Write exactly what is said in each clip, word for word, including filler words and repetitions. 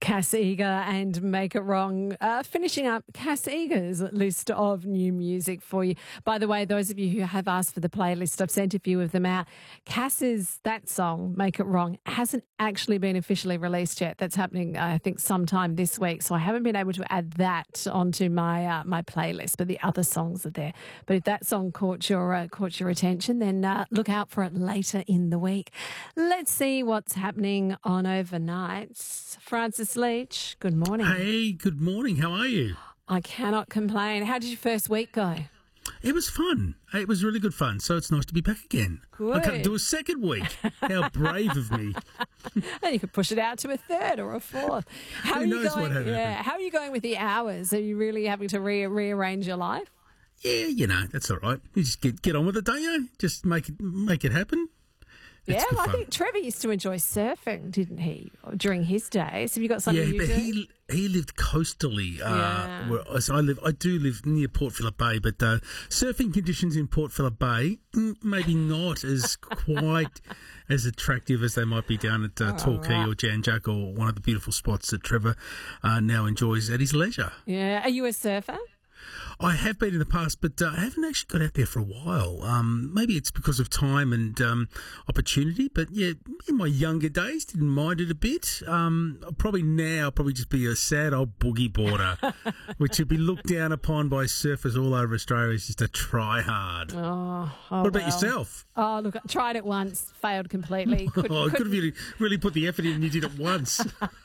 Cass Eager and Make It Wrong. Uh, finishing up Cass Eager's list of new music for you. By the way, those of you who have asked for the playlist, I've sent a few of them out. Cass's, that song, Make It Wrong, hasn't actually been officially released yet. That's happening, I think, sometime this week. So I haven't been able to add that onto my uh, my playlist, but the other songs are there. But if that song caught your, uh, caught your attention, then uh, look out for it later in the week. Let's see what's happening on overnights. Francis Leach, good morning. Hey, good morning. How are you? I cannot complain. How did your first week go? It was fun. It was really good fun. So it's nice to be back again. Good. I can't do a second week. How brave of me. And you could push it out to a third or a fourth. How Who are you knows going? what Yeah. How are you going with the hours? Are you really having to re- rearrange your life? Yeah, you know, that's all right. You just get get on with it, don't you? Just make it make it happen. It's Yeah, good well, I fun. think Trevor used to enjoy surfing, didn't he, during his days? Have you got something Yeah, you but do? he he lived coastally. Uh, Yeah. whereas I live, I do live near Port Phillip Bay, but uh, surfing conditions in Port Phillip Bay mm, maybe not as quite as attractive as they might be down at uh, Torquay right. or Janjuk or one of the beautiful spots that Trevor uh, now enjoys at his leisure. Yeah. Are you a surfer? I have been in the past, but uh, I haven't actually got out there for a while. Um, maybe it's because of time and um, opportunity, but yeah, in my younger days, didn't mind it a bit. Um, probably now, I'll probably just be a sad old boogie boarder, which would be looked down upon by surfers all over Australia as just a try hard. Oh, oh What about well. yourself? Oh, look, I tried it once, failed completely. Could, Oh, could, could have really, really put the effort in and you did it once.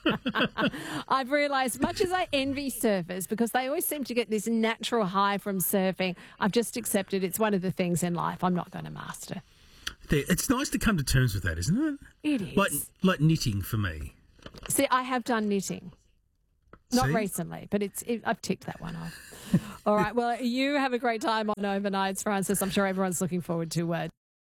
I've realised, much as I envy surfers, because they always seem to get this natural high from surfing, I've just accepted it's one of the things in life I'm not going to master. There, it's nice to come to terms with that, isn't it? It is. Like, like knitting for me. See, I have done knitting. Not See? recently, but it's it, I've ticked that one off. All right, well, you have a great time on overnights, Francis. I'm sure everyone's looking forward to it.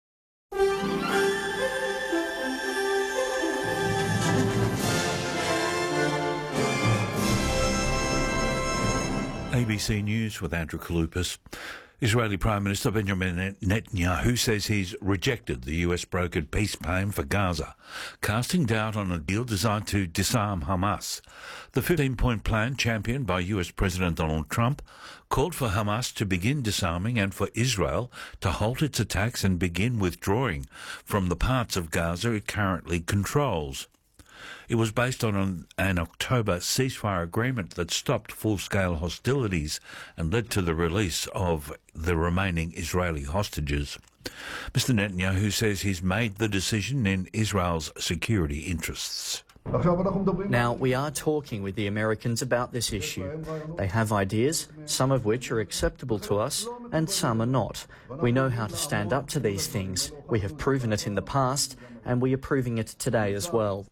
A B C News with Andrew Kaloupas. Israeli Prime Minister Benjamin Netanyahu says he's rejected the U S-brokered peace plan for Gaza, casting doubt on a deal designed to disarm Hamas. The fifteen-point plan, championed by U S President Donald Trump, called for Hamas to begin disarming and for Israel to halt its attacks and begin withdrawing from the parts of Gaza it currently controls. It was based on an, an October ceasefire agreement that stopped full-scale hostilities and led to the release of the remaining Israeli hostages. Mister Netanyahu says he's made the decision in Israel's security interests. Now, we are talking with the Americans about this issue. They have ideas, some of which are acceptable to us, and some are not. We know how to stand up to these things. We have proven it in the past, and we are proving it today as well.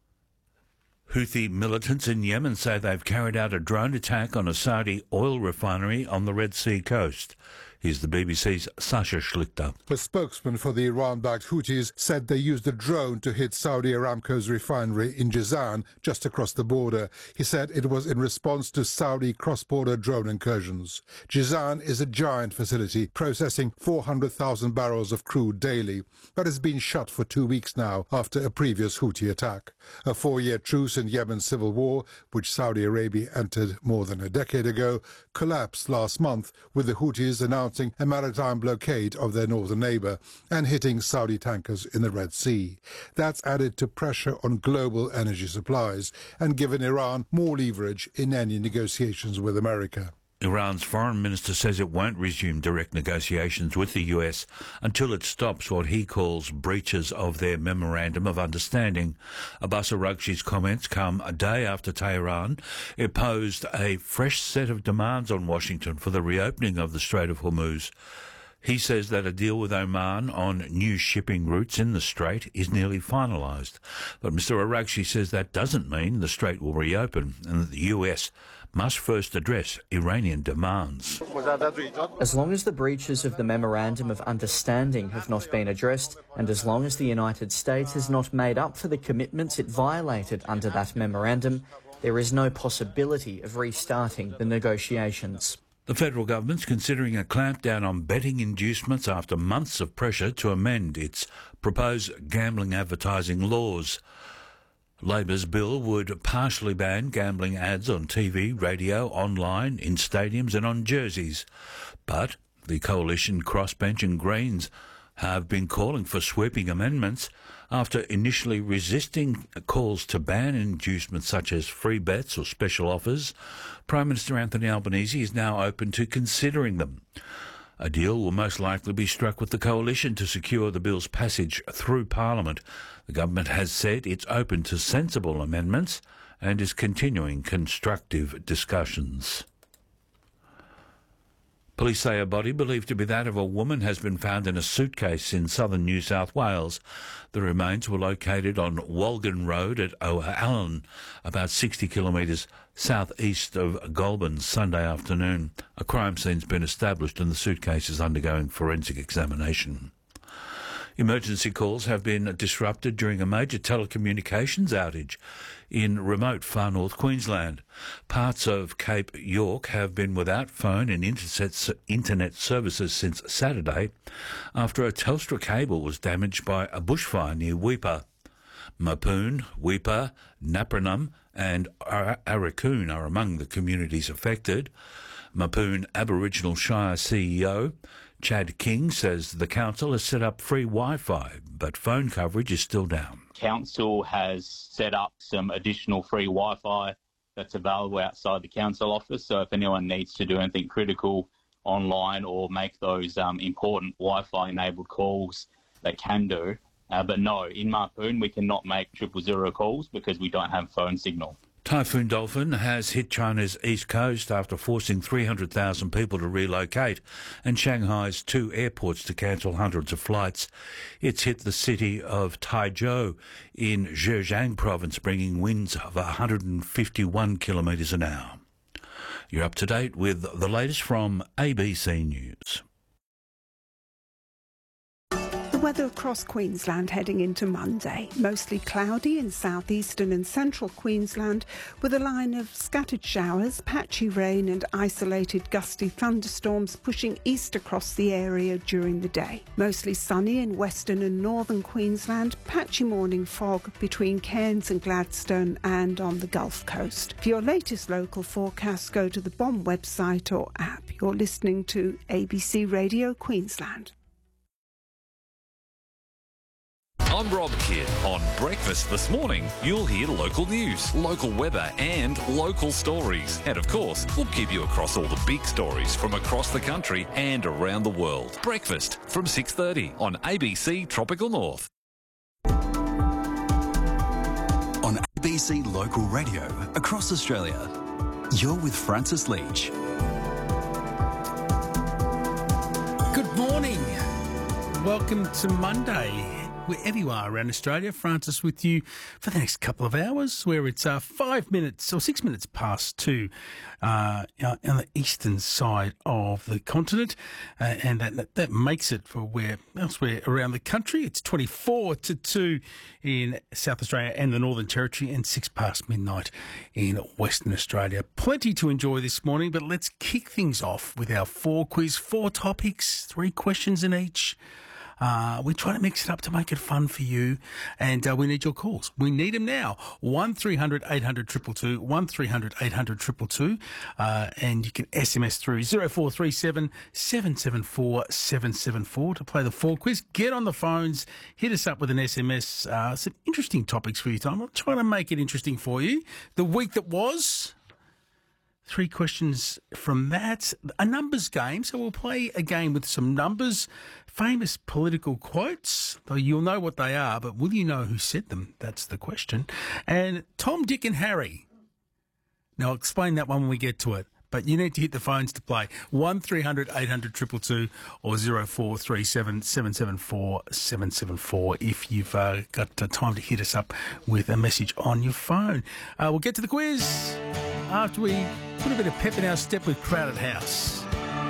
Houthi militants in Yemen say they've carried out a drone attack on a Saudi oil refinery on the Red Sea coast. Here's the B B C's Sasha Schlichter. A spokesman for the Iran-backed Houthis said they used a drone to hit Saudi Aramco's refinery in Jazan, just across the border. He said it was in response to Saudi cross-border drone incursions. Jazan is a giant facility processing four hundred thousand barrels of crude daily, but has been shut for two weeks now after a previous Houthi attack. A four-year truce in Yemen's civil war, which Saudi Arabia entered more than a decade ago, collapsed last month with the Houthis announcing a maritime blockade of their northern neighbour and hitting Saudi tankers in the Red Sea. That's added to pressure on global energy supplies and given Iran more leverage in any negotiations with America. Iran's foreign minister says it won't resume direct negotiations with the U S until it stops what he calls breaches of their memorandum of understanding. Abbas Araghchi's comments come a day after Tehran imposed a fresh set of demands on Washington for the reopening of the Strait of Hormuz. He says that a deal with Oman on new shipping routes in the Strait is nearly finalised. But Mister Araghchi says that doesn't mean the Strait will reopen and that the U S must first address Iranian demands. As long as the breaches of the Memorandum of Understanding have not been addressed, and as long as the United States has not made up for the commitments it violated under that memorandum, there is no possibility of restarting the negotiations. The federal government's considering a clampdown on betting inducements after months of pressure to amend its proposed gambling advertising laws. Labor's bill would partially ban gambling ads on T V, radio, online, in stadiums and on jerseys. But the Coalition, Crossbench and Greens have been calling for sweeping amendments after initially resisting calls to ban inducements such as free bets or special offers. Prime Minister Anthony Albanese is now open to considering them. A deal will most likely be struck with the Coalition to secure the bill's passage through Parliament. The government has said it's open to sensible amendments and is continuing constructive discussions. Police say a body believed to be that of a woman has been found in a suitcase in southern New South Wales. The remains were located on Walgan Road at O'Allen, about sixty kilometres southeast of Goulburn, Sunday afternoon. A crime scene's been established and the suitcase is undergoing forensic examination. Emergency calls have been disrupted during a major telecommunications outage in remote far north Queensland. Parts of Cape York have been without phone and internet services since Saturday after a Telstra cable was damaged by a bushfire near Weipa. Mapoon, Weipa, Napranum and Ar- Arakoon are among the communities affected. Mapoon Aboriginal Shire C E O Chad King says the council has set up free Wi-Fi, but phone coverage is still down. Council has set up some additional free Wi-Fi that's available outside the council office, so if anyone needs to do anything critical online or make those um, important Wi-Fi enabled calls, they can do. Uh, but no, in Mapoon we cannot make triple zero calls because we don't have phone signal. Typhoon Dolphin has hit China's east coast after forcing three hundred thousand people to relocate and Shanghai's two airports to cancel hundreds of flights. It's hit the city of Taizhou in Zhejiang province, bringing winds of one hundred fifty-one kilometres an hour. You're up to date with the latest from A B C News. The weather across Queensland heading into Monday. Mostly cloudy in southeastern and central Queensland with a line of scattered showers, patchy rain and isolated gusty thunderstorms pushing east across the area during the day. Mostly sunny in western and northern Queensland, patchy morning fog between Cairns and Gladstone and on the Gulf Coast. For your latest local forecast, go to the B O M website or app. You're listening to A B C Radio Queensland. I'm Rob Kidd. On Breakfast this morning, you'll hear local news, local weather and local stories. And of course, we'll keep you across all the big stories from across the country and around the world. Breakfast from six thirty on A B C Tropical North. On A B C Local Radio across Australia, you're with Francis Leach. Good morning. Welcome to Monday. Wherever you are around Australia, Francis with you for the next couple of hours, where it's uh, five minutes or six minutes past two uh, on the eastern side of the continent, uh, and that that makes it for where elsewhere around the country. It's twenty-four to two in South Australia and the Northern Territory, and six past midnight in Western Australia. Plenty to enjoy this morning, but let's kick things off with our four quiz, four topics, three questions in each. Uh, we try to mix it up to make it fun for you, and uh, we need your calls. We need them now. one three hundred eight hundred two two two, one three hundred eight hundred two two two, uh, and you can S M S through zero four three seven seven seven four seven seven four to play the four quiz. Get on the phones, hit us up with an S M S. Uh, some interesting topics for you, Tom. I'm trying to make it interesting for you. The week that was... Three questions from that. A numbers game. So we'll play a game with some numbers, famous political quotes, though you'll know what they are, but will you know who said them? That's the question. And Tom, Dick and Harry. Now, I'll explain that one when we get to it. But you need to hit the phones to play. one three hundred eight hundred two two two or zero four three seven seven seven four seven seven four if you've uh, got uh, time to hit us up with a message on your phone. Uh, we'll get to the quiz after we put a bit of pep in our step with Crowded House.